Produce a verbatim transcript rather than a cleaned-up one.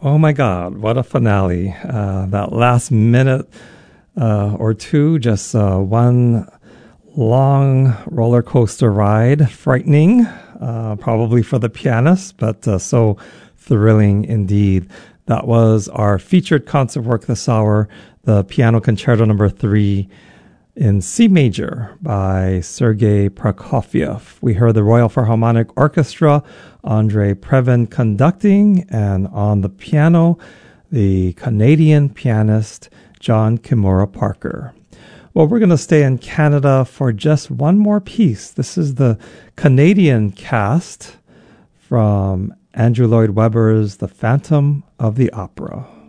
Oh my God, what a finale. Uh, that last minute uh, or two, just uh, one long roller coaster ride. Frightening, uh, probably for the pianist, but uh, so thrilling indeed. That was our featured concert work this hour, the Piano Concerto Number Three in C major by Sergei Prokofiev. We heard the Royal Philharmonic Orchestra, Andrei Previn conducting, and on the piano, the Canadian pianist John Kimura Parker. Well, we're going to stay in Canada for just one more piece. This is the Canadian cast from Andrew Lloyd Webber's The Phantom of the Opera.